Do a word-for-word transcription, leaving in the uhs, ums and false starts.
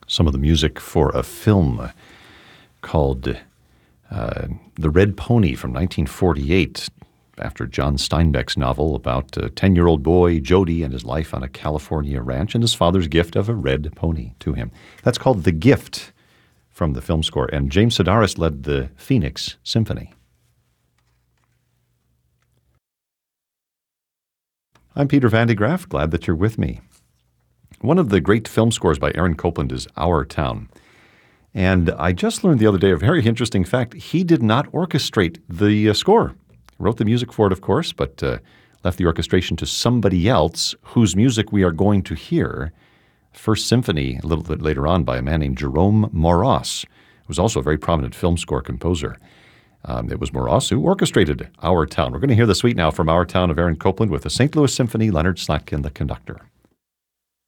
some of the music for a film called uh, The Red Pony from nineteen forty-eight, after John Steinbeck's novel about a ten-year-old boy, Jody, and his life on a California ranch and his father's gift of a red pony to him. That's called The Gift from the film score, and James Sedaris led the Phoenix Symphony. I'm Peter Van de Graaff, glad that you're with me. One of the great film scores by Aaron Copland is Our Town. And I just learned the other day a very interesting fact. He did not orchestrate the uh, score. Wrote the music for it, of course, but uh, left the orchestration to somebody else whose music we are going to hear. First Symphony, a little bit later on, by a man named Jerome Moross, who was also a very prominent film score composer. Um, it was Moross who orchestrated Our Town. We're going to hear the suite now from Our Town of Aaron Copland with the Saint Louis Symphony, Leonard Slatkin, the conductor.